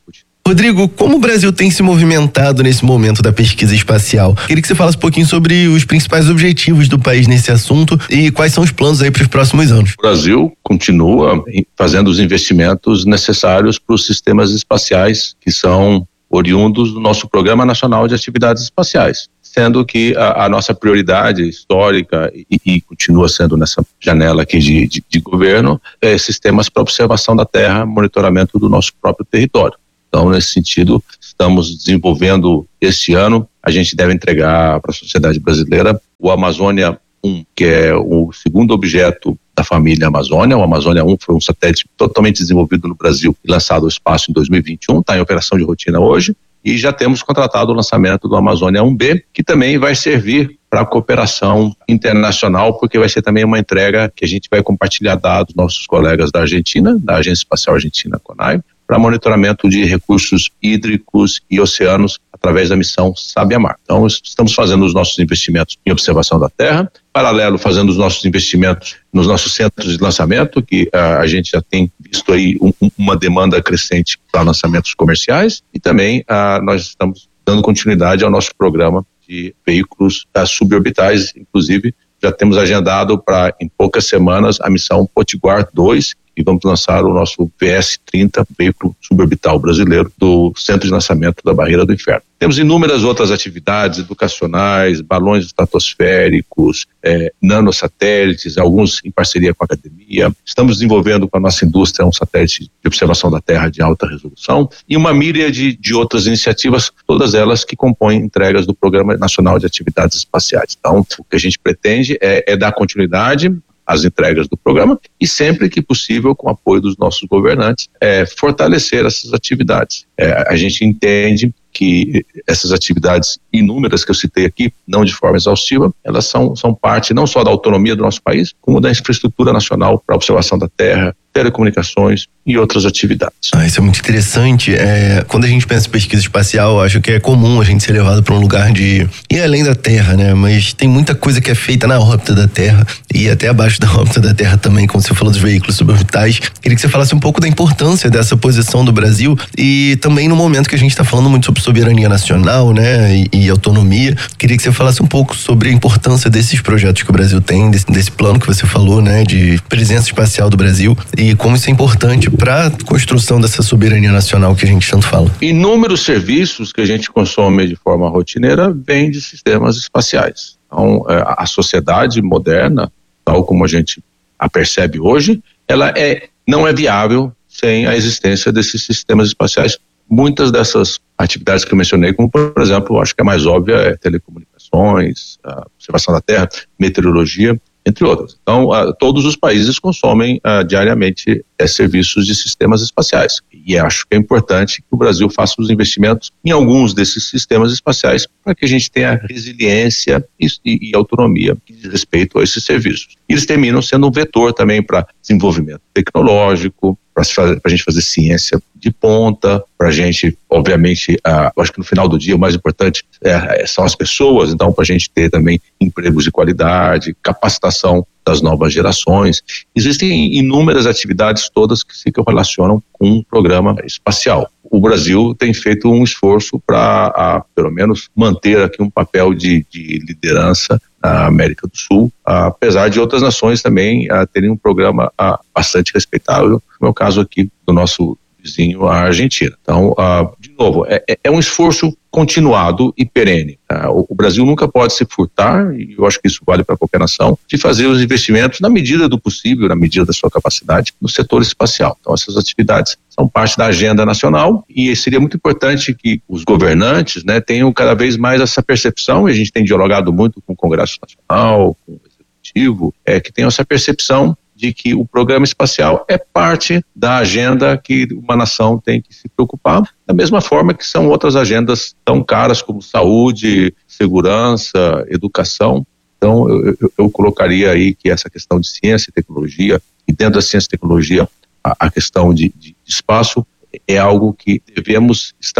Rodrigo, como o Brasil tem se movimentado nesse momento da pesquisa espacial? Queria que você falasse um pouquinho sobre os principais objetivos do país nesse assunto e quais são os planos aí para os próximos anos. O Brasil continua fazendo os investimentos necessários para os sistemas espaciais que são oriundos do nosso Programa Nacional de Atividades Espaciais, sendo que a, a nossa prioridade histórica e, e continua sendo nessa janela aqui de, de, de governo é sistemas para observação da Terra, monitoramento do nosso próprio território. Então, nesse sentido, estamos desenvolvendo este ano, a gente deve entregar para a sociedade brasileira o Amazônia um, que é o segundo objeto da família Amazônia. O Amazônia um foi um satélite totalmente desenvolvido no Brasil e lançado ao espaço em dois mil e vinte e um, está em operação de rotina hoje, e já temos contratado o lançamento do Amazônia um B, que também vai servir para a cooperação internacional, porque vai ser também uma entrega que a gente vai compartilhar dados dos nossos colegas da Argentina, da Agência Espacial Argentina, CONAI, para monitoramento de recursos hídricos e oceanos através da missão Sabiamar. Então, estamos fazendo os nossos investimentos em observação da Terra, paralelo fazendo os nossos investimentos nos nossos centros de lançamento, que uh, a gente já tem visto aí um, uma demanda crescente para lançamentos comerciais, e também uh, nós estamos dando continuidade ao nosso programa de veículos uh, suborbitais. Inclusive, já temos agendado para, em poucas semanas, a missão Potiguar dois, e vamos lançar o nosso V S trinta, veículo suborbital brasileiro, do Centro de Lançamento da Barreira do Inferno. Temos inúmeras outras atividades educacionais, balões estratosféricos, eh, nanosatélites, alguns em parceria com a academia. Estamos desenvolvendo com a nossa indústria um satélite de observação da Terra de alta resolução e uma míriade de, de outras iniciativas, todas elas que compõem entregas do Programa Nacional de Atividades Espaciais. Então, o que a gente pretende é, é dar continuidade as entregas do programa e, sempre que possível, com o apoio dos nossos governantes, é, fortalecer essas atividades. É, a gente entende que essas atividades inúmeras que eu citei aqui, não de forma exaustiva, elas são, são parte não só da autonomia do nosso país, como da infraestrutura nacional para observação da Terra, telecomunicações e outras atividades. Ah, isso é muito interessante. É, quando a gente pensa em pesquisa espacial, acho que é comum a gente ser levado para um lugar de ir além da Terra, né? Mas tem muita coisa que é feita na órbita da Terra e até abaixo da órbita da Terra também, como você falou dos veículos suborbitais. Queria que você falasse um pouco da importância dessa posição do Brasil e também no momento que a gente está falando muito sobre soberania nacional, né? E, e autonomia. Queria que você falasse um pouco sobre a importância desses projetos que o Brasil tem, desse, desse plano que você falou, né? De presença espacial do Brasil e como isso é importante para a construção dessa soberania nacional que a gente tanto fala. Inúmeros serviços que a gente consome de forma rotineira vêm de sistemas espaciais. Então, a sociedade moderna, tal como a gente a percebe hoje, ela é, não é viável sem a existência desses sistemas espaciais. Muitas dessas atividades que eu mencionei, como por exemplo, acho que a mais óbvia é telecomunicações, a observação da Terra, meteorologia, entre outras. Então, uh, todos os países consomem uh, diariamente uh, serviços de sistemas espaciais. E acho que é importante que o Brasil faça os investimentos em alguns desses sistemas espaciais para que a gente tenha resiliência e, e, e autonomia que diz respeito a esses serviços. E eles terminam sendo um vetor também para desenvolvimento tecnológico, para a gente fazer ciência de ponta, para a gente, obviamente, uh, acho que no final do dia o mais importante é, são as pessoas, então para a gente ter também empregos de qualidade, capacitação das novas gerações. Existem inúmeras atividades todas que se relacionam com um programa espacial. O Brasil tem feito um esforço para, pelo menos, manter aqui um papel de, de liderança na América do Sul, apesar de outras nações também uh, terem um programa uh, bastante respeitável, como é o caso aqui do nosso vizinho, a Argentina. Então, uh, de novo, é, é um esforço continuado e perene. Uh, o, o Brasil nunca pode se furtar, e eu acho que isso vale para qualquer nação, de fazer os investimentos na medida do possível, na medida da sua capacidade, no setor espacial. Então, essas atividades são parte da agenda nacional e seria muito importante que os governantes, né, tenham cada vez mais essa percepção, e a gente tem dialogado muito com o Congresso Nacional, com o Executivo, é, que tenham essa percepção de que o programa espacial é parte da agenda que uma nação tem que se preocupar, da mesma forma que são outras agendas tão caras como saúde, segurança, educação. Então, eu, eu, eu colocaria aí que essa questão de ciência e tecnologia, e dentro da ciência e tecnologia, a, a questão de, de espaço, é algo que devemos estar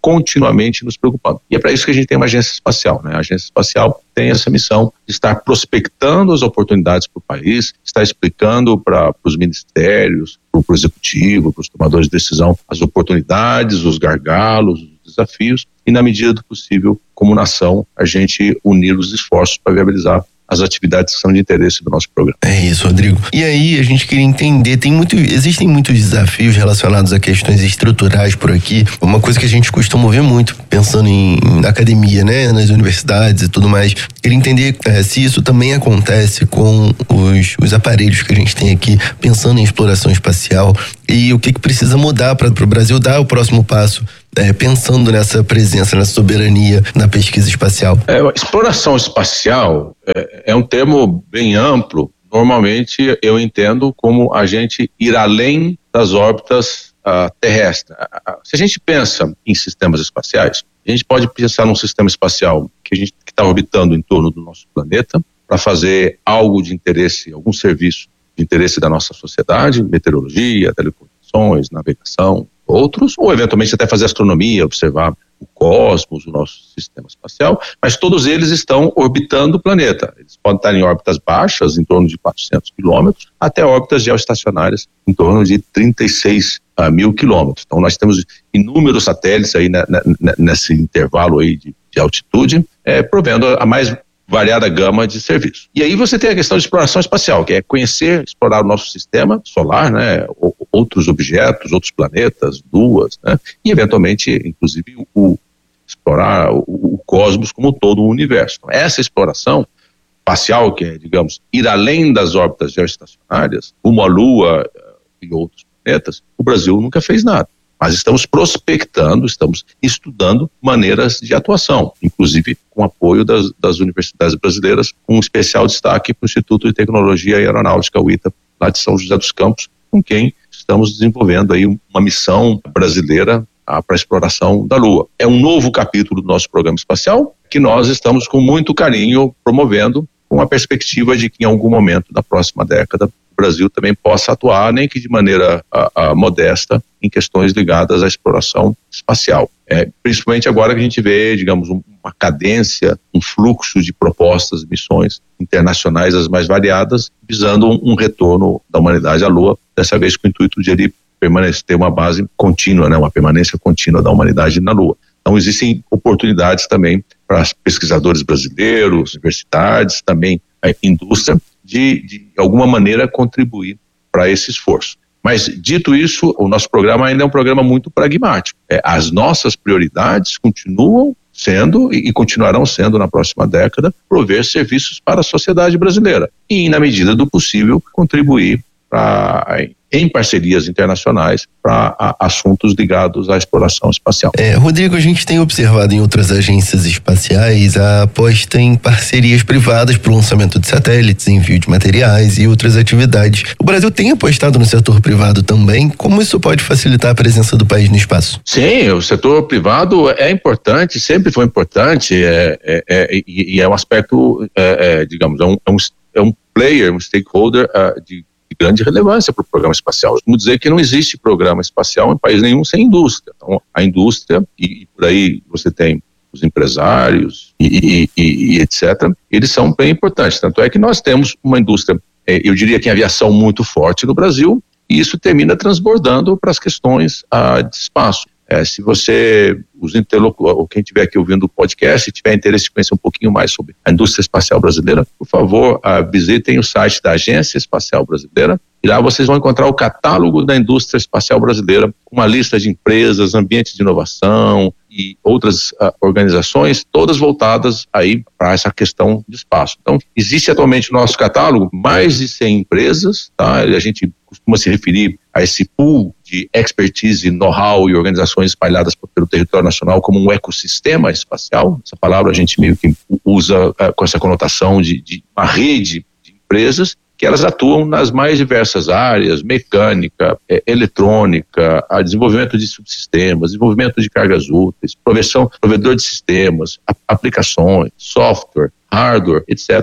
continuamente nos preocupando. E é para isso que a gente tem uma agência espacial, né? A agência espacial tem essa missão de estar prospectando as oportunidades para o país, estar explicando para os ministérios, para o executivo, para os tomadores de decisão, as oportunidades, os gargalos, os desafios, e na medida do possível, como nação, a gente unir os esforços para viabilizar as atividades que são de interesse do nosso programa. É isso, Rodrigo. E aí a gente queria entender, tem muito, existem muitos desafios relacionados a questões estruturais por aqui. Uma coisa que a gente costuma ver muito, pensando em, na academia, né, nas universidades e tudo mais. Queria entender é, se isso também acontece com os, os aparelhos que a gente tem aqui, pensando em exploração espacial, e o que, que precisa mudar para o Brasil dar o próximo passo, é, pensando nessa presença, nessa soberania na pesquisa espacial. É, exploração espacial é, é um termo bem amplo. Normalmente eu entendo como a gente ir além das órbitas uh, terrestres. Se a gente pensa em sistemas espaciais, a gente pode pensar num sistema espacial que a gente está orbitando em torno do nosso planeta para fazer algo de interesse, algum serviço de interesse da nossa sociedade, meteorologia, telecomunicações, navegação, outros, ou eventualmente até fazer astronomia, observar o cosmos, o nosso sistema espacial, mas todos eles estão orbitando o planeta. Eles podem estar em órbitas baixas, em torno de quatrocentos quilômetros, até órbitas geoestacionárias, em torno de trinta e seis mil quilômetros. Então nós temos inúmeros satélites aí na, na, nesse intervalo aí de, de altitude, é, provendo a mais variada gama de serviços. E aí você tem a questão de exploração espacial, que é conhecer, explorar o nosso sistema solar, né, outros objetos, outros planetas, luas, né, e eventualmente, inclusive, o, explorar o, o cosmos como todo o universo. Então, essa exploração espacial, que é, digamos, ir além das órbitas geoestacionárias, rumo à Lua e outros planetas, o Brasil nunca fez nada. Mas estamos prospectando, estamos estudando maneiras de atuação, inclusive com apoio das, das universidades brasileiras, com um especial destaque para o Instituto de Tecnologia Aeronáutica, o ITA, lá de São José dos Campos, com quem estamos desenvolvendo aí uma missão brasileira ah, para a exploração da Lua. É um novo capítulo do nosso programa espacial que nós estamos com muito carinho promovendo, com a perspectiva de que em algum momento da próxima década o Brasil também possa atuar, nem que de maneira a, a, modesta, em questões ligadas à exploração espacial. É, principalmente agora que a gente vê, digamos, um, uma cadência, um fluxo de propostas, missões internacionais as mais variadas, visando um, um retorno da humanidade à Lua, dessa vez com o intuito de ele permanecer, ter uma base contínua, né, uma permanência contínua da humanidade na Lua. Então existem oportunidades também para pesquisadores brasileiros, universidades, também a indústria, de, de alguma maneira contribuir para esse esforço. Mas, dito isso, o nosso programa ainda é um programa muito pragmático. É, as nossas prioridades continuam sendo e, e continuarão sendo na próxima década prover serviços para a sociedade brasileira e, na medida do possível, contribuir pra, em parcerias internacionais para assuntos ligados à exploração espacial. É, Rodrigo, a gente tem observado em outras agências espaciais a aposta em parcerias privadas para o lançamento de satélites, envio de materiais e outras atividades. O Brasil tem apostado no setor privado também. Como isso pode facilitar a presença do país no espaço? Sim, o setor privado é importante, sempre foi importante, é, é, é, e, e é um aspecto, é, é, digamos, é um, é, um, é um player, um stakeholder uh, de de grande relevância para o programa espacial. Vamos dizer que não existe programa espacial em país nenhum sem indústria. Então, a indústria, e, e por aí você tem os empresários e, e, e, e etcétera, eles são bem importantes. Tanto é que nós temos uma indústria, eh, eu diria que em aviação muito forte no Brasil, e isso termina transbordando para as questões ah, de espaço. É, se você, os interlocutores, ou quem estiver aqui ouvindo o podcast, se tiver interesse de conhecer um pouquinho mais sobre a indústria espacial brasileira, por favor, uh, visitem o site da Agência Espacial Brasileira, e lá vocês vão encontrar o catálogo da indústria espacial brasileira, com uma lista de empresas, ambientes de inovação e outras uh, organizações, todas voltadas aí para essa questão de espaço. Então, existe atualmente no nosso catálogo mais de cem empresas, tá? A gente costuma se referir a esse pool de expertise, know-how e organizações espalhadas pelo território nacional como um ecossistema espacial. Essa palavra a gente meio que usa uh, com essa conotação de, de uma rede de empresas que elas atuam nas mais diversas áreas, mecânica, é, eletrônica, a desenvolvimento de subsistemas, desenvolvimento de cargas úteis, proveção, provedor de sistemas, a, aplicações, software, hardware, etcétera,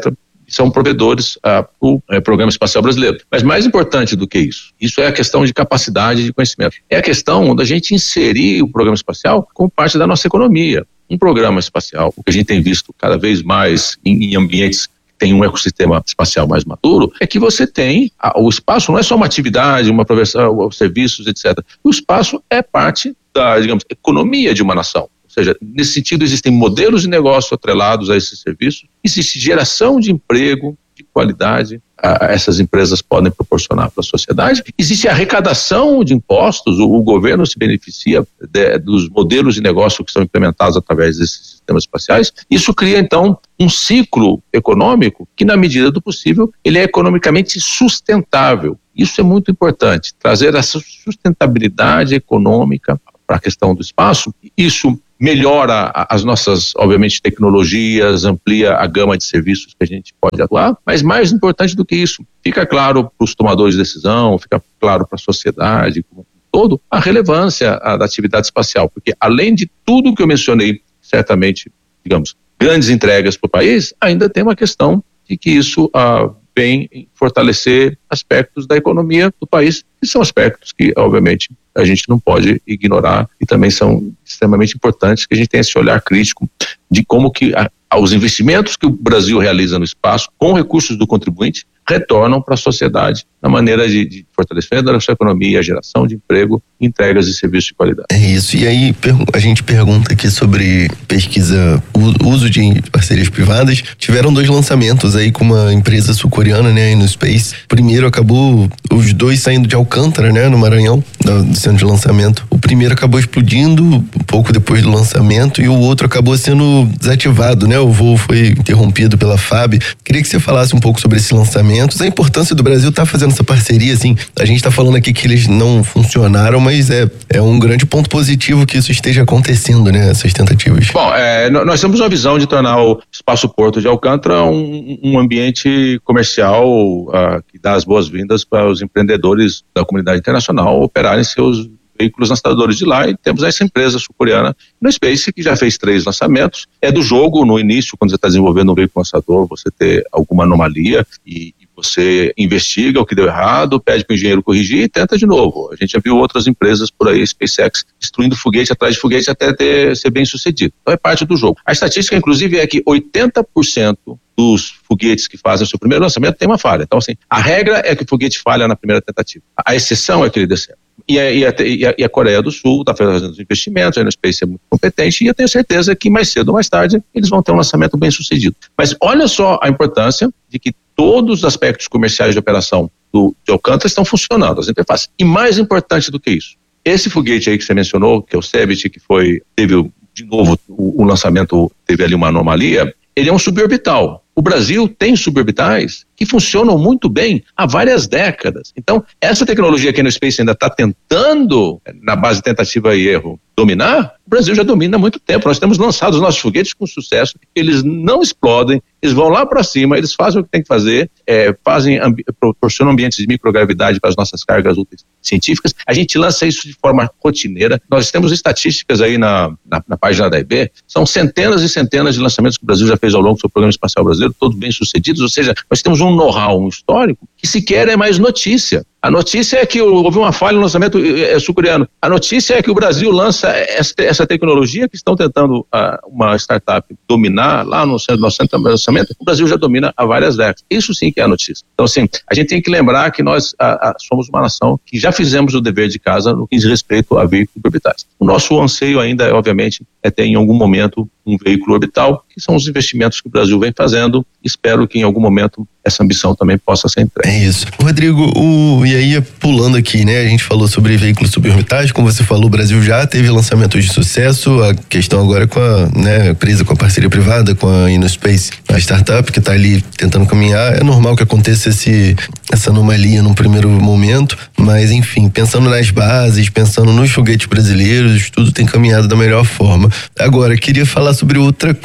são provedores uh, para o uh, Programa Espacial Brasileiro. Mas mais importante do que isso, isso é a questão de capacidade de conhecimento. É a questão da gente inserir o Programa Espacial como parte da nossa economia. Um programa espacial, o que a gente tem visto cada vez mais em, em ambientes que tem um ecossistema espacial mais maduro, é que você tem, a, o espaço não é só uma atividade, uma profissão, serviços, etcétera. O espaço é parte da, digamos, economia de uma nação. Ou seja, nesse sentido existem modelos de negócio atrelados a esses serviços, existe geração de emprego de qualidade, a, essas empresas podem proporcionar para a sociedade, existe arrecadação de impostos, o, o governo se beneficia de, dos modelos de negócio que são implementados através desses sistemas espaciais. Isso cria então um ciclo econômico que, na medida do possível, ele é economicamente sustentável. Isso é muito importante, trazer essa sustentabilidade econômica para a questão do espaço. Isso melhora as nossas, obviamente, tecnologias, amplia a gama de serviços que a gente pode atuar, mas mais importante do que isso, fica claro para os tomadores de decisão, fica claro para a sociedade como um todo, a relevância a, da atividade espacial, porque além de tudo que eu mencionei, certamente, digamos, grandes entregas para o país, ainda tem uma questão de que isso ah, vem fortalecer aspectos da economia do país, que são aspectos que, obviamente, a gente não pode ignorar e também são extremamente importantes, que a gente tenha esse olhar crítico de como que a, os investimentos que o Brasil realiza no espaço, com recursos do contribuinte, retornam para a sociedade na maneira de, de fortalecimento da nossa economia, geração de emprego, entregas de serviços de qualidade. É isso, e aí a gente pergunta aqui sobre pesquisa, uso de parcerias privadas. Tiveram dois lançamentos aí com uma empresa sul-coreana, né, no Space. Primeiro acabou, os dois saindo de Alcântara, né, no Maranhão, do centro de lançamento. O primeiro acabou explodindo um pouco depois do lançamento e o outro acabou sendo desativado, né, o voo foi interrompido pela F A B. Queria que você falasse um pouco sobre esse lançamento, a importância do Brasil estar tá fazendo essa parceria, assim, a gente está falando aqui que eles não funcionaram, mas é, é um grande ponto positivo que isso esteja acontecendo, né, essas tentativas. Bom, é, nós temos uma visão de tornar o Espaço Porto de Alcântara um, um ambiente comercial uh, que dá as boas-vindas para os empreendedores da comunidade internacional operarem seus veículos lançadores de lá, e temos essa empresa sul-coreana no Space, que já fez três lançamentos. É do jogo, no início, quando você está desenvolvendo um veículo lançador, você ter alguma anomalia e, e você investiga o que deu errado, pede para o engenheiro corrigir e tenta de novo. A gente já viu outras empresas por aí, SpaceX, destruindo foguete atrás de foguete até ter, ser bem sucedido. Então é parte do jogo. A estatística, inclusive, é que oitenta por cento dos foguetes que fazem o seu primeiro lançamento tem uma falha. Então, assim, a regra é que o foguete falha na primeira tentativa. A exceção é que ele dê certo. E a, e, a, e a Coreia do Sul está fazendo os investimentos, a Aerospace é muito competente, e eu tenho certeza que mais cedo ou mais tarde eles vão ter um lançamento bem sucedido. Mas olha só a importância de que todos os aspectos comerciais de operação do, de Alcântara estão funcionando, as interfaces. E mais importante do que isso, esse foguete aí que você mencionou, que é o Cebit, que foi, teve de novo o, o lançamento, teve ali uma anomalia, ele é um suborbital. O Brasil tem suborbitais que funcionam muito bem há várias décadas. Então, essa tecnologia que a Aerospace ainda está tentando, na base de tentativa e erro, dominar, o Brasil já domina há muito tempo. Nós temos lançado os nossos foguetes com sucesso, eles não explodem, eles vão lá para cima, eles fazem o que tem que fazer, é, fazem, ambi- proporcionam ambientes de microgravidade para as nossas cargas úteis científicas. A gente lança isso de forma rotineira. Nós temos estatísticas aí na, na, na página da I B, são centenas e centenas de lançamentos que o Brasil já fez ao longo do seu Programa Espacial Brasileiro, todos bem sucedidos, ou seja, nós temos um know-how, um histórico, que sequer é mais notícia. A notícia é que houve uma falha no lançamento sul-coreano. A notícia é que o Brasil lança essa, essa tecnologia que estão tentando uh, uma startup dominar lá no centro do nosso centro de lançamento. O Brasil já domina há várias décadas. Isso sim que é a notícia. Então, assim, a gente tem que lembrar que nós uh, uh, somos uma nação que já fizemos o dever de casa no que diz respeito a veículos orbitais. O nosso anseio ainda, obviamente, é ter em algum momento um veículo orbital, que são os investimentos que o Brasil vem fazendo. Espero que em algum momento essa ambição também possa ser entregue. É isso. Rodrigo, o, e aí pulando aqui, né? A gente falou sobre veículos suborbitais, como você falou, o Brasil já teve lançamentos de sucesso, a questão agora é com a, né, presa com a parceria privada, com a InnoSpace, a startup que está ali tentando caminhar. É normal que aconteça esse, essa anomalia num primeiro momento, mas enfim, pensando nas bases, pensando nos foguetes brasileiros, tudo tem caminhado da melhor forma. Agora, queria falar sobre outra coisa,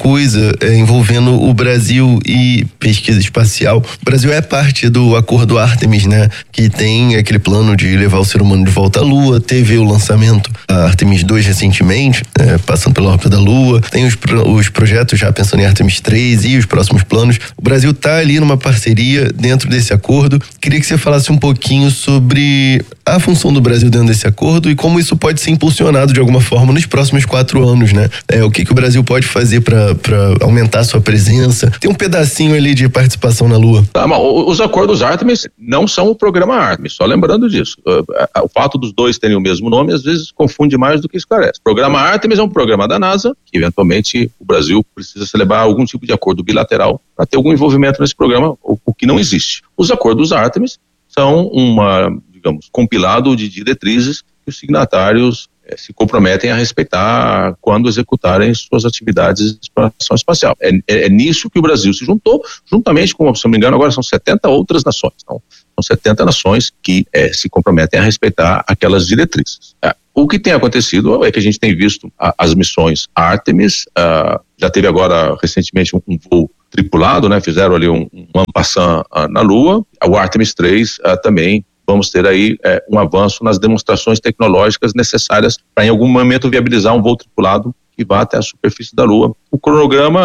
é, envolvendo o Brasil e pesquisa espacial. O Brasil é parte do acordo Artemis, né? Que tem aquele plano de levar o ser humano de volta à Lua. Teve o lançamento da Artemis dois recentemente, é, passando pela órbita da Lua. Tem os, os projetos já pensando em Artemis três e os próximos planos. O Brasil está ali numa parceria dentro desse acordo. Queria que você falasse um pouquinho sobre a função do Brasil dentro desse acordo e como isso pode ser impulsionado de alguma forma nos próximos quatro anos, né? É, o que, que o Brasil pode fazer para aumentar a sua presença? Tem um pedacinho ali de participação na Lua. Tá, mas os acordos Artemis não são o programa Artemis, só lembrando disso. O fato dos dois terem o mesmo nome às vezes confunde mais do que esclarece. O programa Artemis é um programa da NASA que eventualmente o Brasil precisa celebrar algum tipo de acordo bilateral para ter algum envolvimento nesse programa, o que não existe. Os acordos Artemis são uma, digamos, compilado de diretrizes que os signatários eh, se comprometem a respeitar quando executarem suas atividades de exploração espacial. É, é, é nisso que o Brasil se juntou, juntamente com, se não me engano, agora são setenta outras nações. Então, são setenta nações que eh, se comprometem a respeitar aquelas diretrizes. É. O que tem acontecido é que a gente tem visto a, as missões Artemis, uh, já teve agora recentemente um, um voo tripulado, né? Fizeram ali um, um en passant uh, na Lua. O Artemis três uh, também vamos ter aí uh, um avanço nas demonstrações tecnológicas necessárias para em algum momento viabilizar um voo tripulado que vá até a superfície da Lua. O cronograma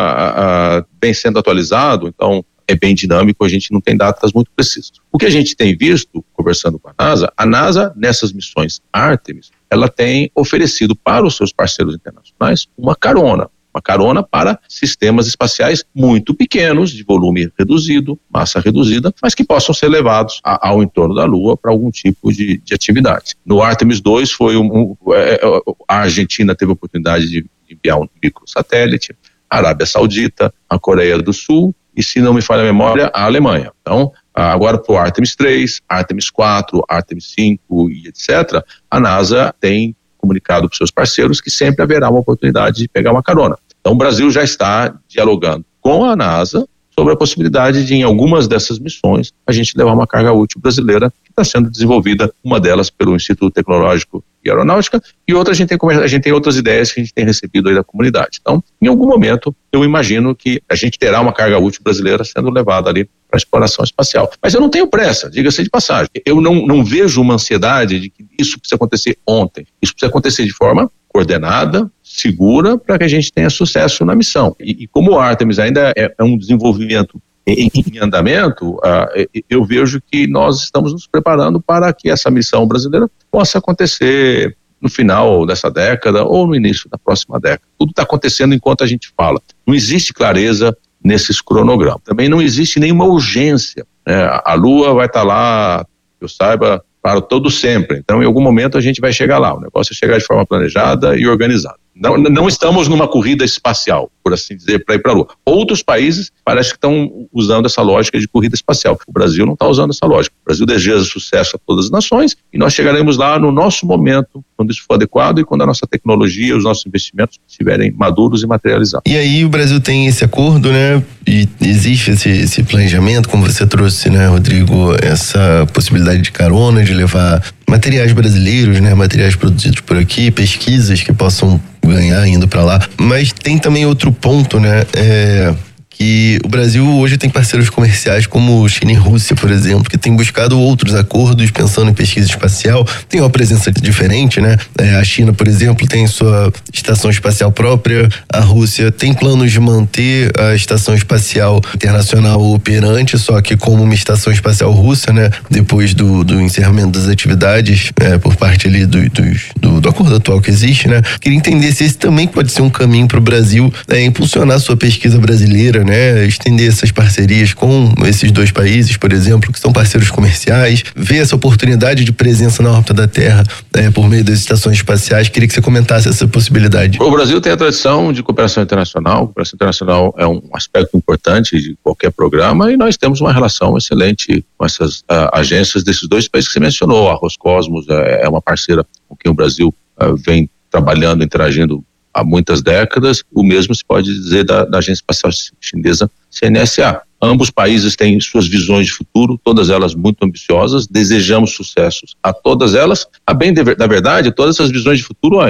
uh, uh, vem sendo atualizado, então é bem dinâmico, a gente não tem datas muito precisas. O que a gente tem visto, conversando com a NASA, a NASA, nessas missões Artemis, ela tem oferecido para os seus parceiros internacionais uma carona, uma carona para sistemas espaciais muito pequenos, de volume reduzido, massa reduzida, mas que possam ser levados a, ao entorno da Lua para algum tipo de, de atividade. No Artemis dois, foi um, um, é, a Argentina teve a oportunidade de enviar um microsatélite, a Arábia Saudita, a Coreia do Sul, e se não me falha a memória, a Alemanha. Então, agora para o Artemis três, Artemis quatro, Artemis cinco e etcétera, a NASA tem comunicado para os seus parceiros que sempre haverá uma oportunidade de pegar uma carona. Então, o Brasil já está dialogando com a NASA sobre a possibilidade de, em algumas dessas missões, a gente levar uma carga útil brasileira que está sendo desenvolvida, uma delas pelo Instituto Tecnológico e Aeronáutica, e outra a gente tem, a gente tem outras ideias que a gente tem recebido aí da comunidade. Então, em algum momento, eu imagino que a gente terá uma carga útil brasileira sendo levada ali para a exploração espacial. Mas eu não tenho pressa, diga-se de passagem. Eu não, não vejo uma ansiedade de que isso precisa acontecer ontem. Isso precisa acontecer de forma coordenada, segura, para que a gente tenha sucesso na missão. E, e como o Artemis ainda é, é um desenvolvimento em, em andamento, uh, eu vejo que nós estamos nos preparando para que essa missão brasileira possa acontecer no final dessa década ou no início da próxima década. Tudo está acontecendo enquanto a gente fala. Não existe clareza nesses cronogramas. Também não existe nenhuma urgência, né? A Lua vai estar lá, que eu saiba, para todo sempre. Então, em algum momento a gente vai chegar lá. O negócio é chegar de forma planejada e organizada. Não, não estamos numa corrida espacial, por assim dizer, para ir para a Lua. Outros países parece que estão usando essa lógica de corrida espacial. O Brasil não está usando essa lógica. O Brasil deseja sucesso a todas as nações e nós chegaremos lá no nosso momento, quando isso for adequado e quando a nossa tecnologia, os nossos investimentos estiverem maduros e materializados. E aí o Brasil tem esse acordo, né? E existe esse, esse planejamento, como você trouxe, né, Rodrigo, essa possibilidade de carona, de levar materiais brasileiros, né, materiais produzidos por aqui, pesquisas que possam ganhar indo para lá. Mas tem também outro ponto, né, é que o Brasil hoje tem parceiros comerciais como China e Rússia, por exemplo, que tem buscado outros acordos pensando em pesquisa espacial. Tem uma presença diferente, né? É, a China, por exemplo, tem sua estação espacial própria. A Rússia tem planos de manter a estação espacial internacional operante, só que como uma estação espacial russa, né? Depois do, do encerramento das atividades é, por parte ali do, do, do acordo atual que existe, né? Queria entender se esse também pode ser um caminho para o Brasil é, impulsionar sua pesquisa brasileira, né? Estender essas parcerias com esses dois países, por exemplo, que são parceiros comerciais, ver essa oportunidade de presença na órbita da Terra é, por meio das estações espaciais. Queria que você comentasse essa possibilidade. O Brasil tem a tradição de cooperação internacional. A cooperação internacional é um aspecto importante de qualquer programa e nós temos uma relação excelente com essas uh, agências desses dois países que você mencionou. A Roscosmos é, é uma parceira com quem o Brasil uh, vem trabalhando, interagindo há muitas décadas. O mesmo se pode dizer da, da Agência Espacial Chinesa, C N S A. Ambos países têm suas visões de futuro, todas elas muito ambiciosas, desejamos sucessos a todas elas. A bem de, da verdade, todas essas visões de futuro ainda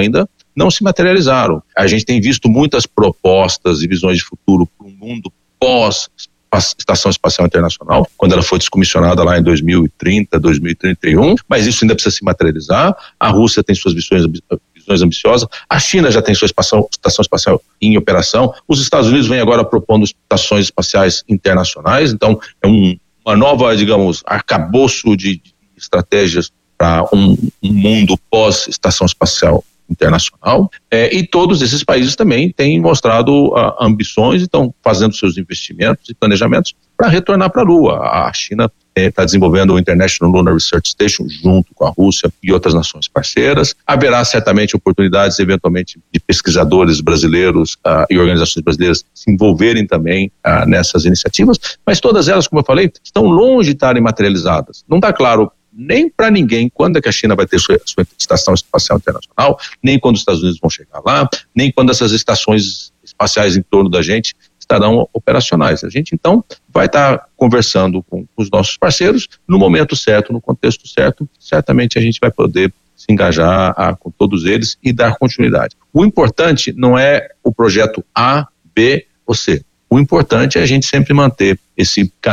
não se materializaram. A gente tem visto muitas propostas e visões de futuro para um mundo pós Estação Espacial Internacional, quando ela foi descomissionada lá em dois mil e trinta, dois mil e trinta e um, mas isso ainda precisa se materializar. A Rússia tem suas visões, visões ambiciosas, a China já tem sua estação, estação espacial em operação, os Estados Unidos vêm agora propondo estações espaciais internacionais, então é um, uma nova, digamos, arcabouço de, de estratégias para um, um mundo pós-Estação Espacial Internacional, é, e todos esses países também têm mostrado ah, ambições e estão fazendo seus investimentos e planejamentos para retornar para a Lua. A China está é, desenvolvendo o International Lunar Research Station junto com a Rússia e outras nações parceiras. Haverá certamente oportunidades, eventualmente, de pesquisadores brasileiros ah, e organizações brasileiras se envolverem também ah, nessas iniciativas, mas todas elas, como eu falei, estão longe de estarem materializadas. Não está claro nem para ninguém quando é que a China vai ter sua, sua estação espacial internacional, nem quando os Estados Unidos vão chegar lá, nem quando essas estações espaciais em torno da gente estarão operacionais. A gente, então, vai estar conversando com os nossos parceiros no momento certo, no contexto certo. Certamente a gente vai poder se engajar a, com todos eles e dar continuidade. O importante não é o projeto A, B ou C. O importante é a gente sempre manter esse